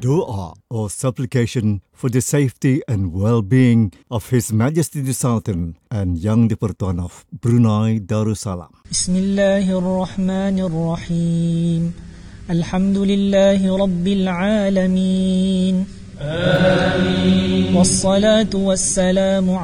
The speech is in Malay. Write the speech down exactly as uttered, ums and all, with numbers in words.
Doa or supplication for the safety and well-being of His Majesty the Sultan and Yang di-Pertuan of Brunei Darussalam. Bismillahirrahmanirrahim. Alhamdulillahi Rabbil Alamin. Amin. Wassalatu wassalamu